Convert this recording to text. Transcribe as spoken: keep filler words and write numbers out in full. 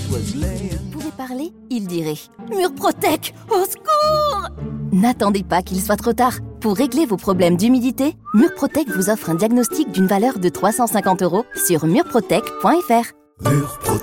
Pouvait parler, il dirait « Murprotec, au secours !» N'attendez pas qu'il soit trop tard. Pour régler vos problèmes d'humidité, Murprotec vous offre un diagnostic d'une valeur de trois cent cinquante euros sur murprotec point f r.